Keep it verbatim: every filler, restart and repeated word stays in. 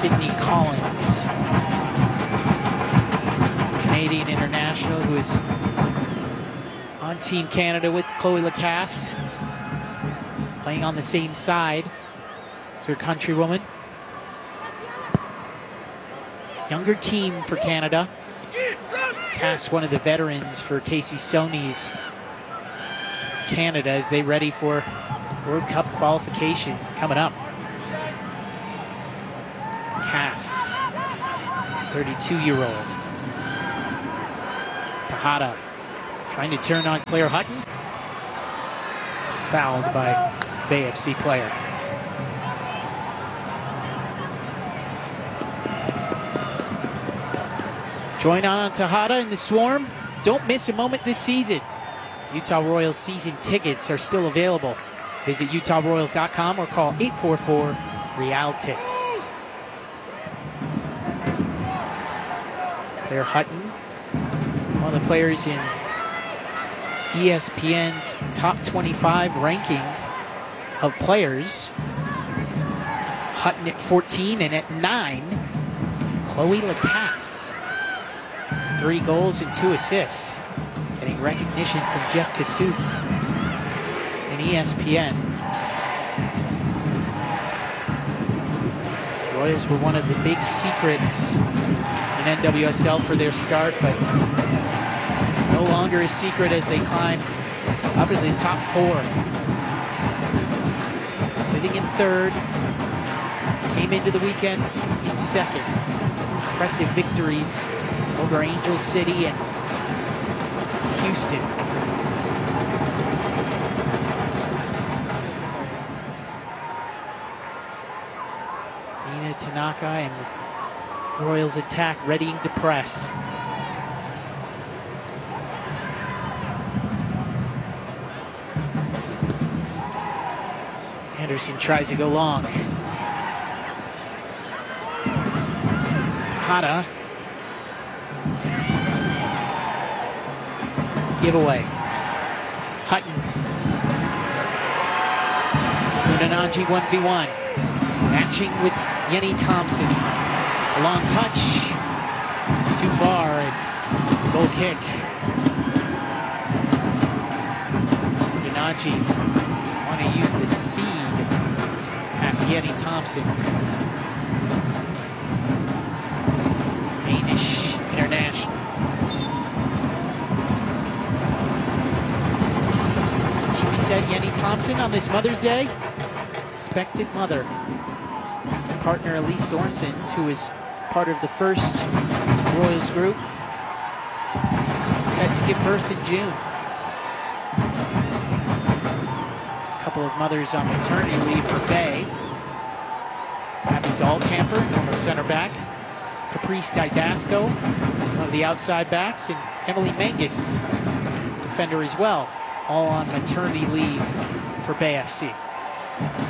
Sydney Collins, Canadian international who is on Team Canada with Chloe Lacasse, playing on the same side as her countrywoman. Younger team for Canada. Cass, one of the veterans for Casey Stoney's Canada, as they ready for World Cup qualification coming up. Cass, thirty-two-year-old. Tejada trying to turn on Claire Hutton. Fouled by Bay F C player. Join on Tejada in the Swarm. Don't miss a moment this season. Utah Royals season tickets are still available. Visit Utah Royals dot com or call eight four four, REALTIX. Claire Hutton, one of the players in E S P N's top twenty-five ranking of players. Hutton at fourteen, and at nine, Chloe Lacasse. Three goals and two assists. Getting recognition from Jeff Kassouf in E S P N. Royals were one of the big secrets in N W S L for their start, but no longer a secret as they climb up to the top four. Sitting in third, came into the weekend in second. Impressive victories over Angel City and Houston. Nina Tanaka and the Royals attack, readying to press. Anderson tries to go long. Tejada. Giveaway. Hutton. Kunananji one v one. Matching with Yenny Thompson. A long touch. Too far. And goal kick. Kunananji want to use the speed past Yenny Thompson. Danish international. Said Yenny Thompson on this Mother's Day. Expectant mother. Partner Elise Dornsons, who is part of the first Royals group, set to give birth in June. A couple of mothers on maternity leave for Bay. Abby Dahlkamper, normal center back. Caprice Didasco, one of the outside backs, and Emily Mangus, defender as well. All on maternity leave for Bay F C.